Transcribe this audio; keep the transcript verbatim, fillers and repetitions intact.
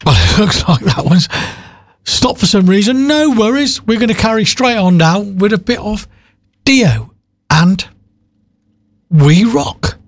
Well, it looks like that one's stopped for some reason. No worries. We're going to carry straight on now with a bit of Dio and We Rock.